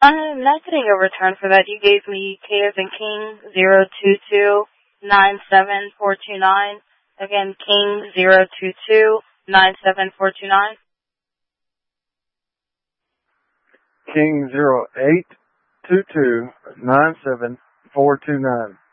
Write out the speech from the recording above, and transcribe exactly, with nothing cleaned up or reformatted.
I'm not getting a return for that. You gave me K as in King zero two two nine seven four two nine. Again, King zero two two nine seven four two nine. King zero eight two two nine seven four two nine.